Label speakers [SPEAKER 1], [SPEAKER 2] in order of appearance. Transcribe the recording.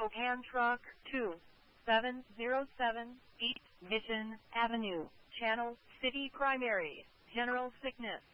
[SPEAKER 1] Spokane Truck 2707 East Mission Avenue, Channel City Primary, General Sickness.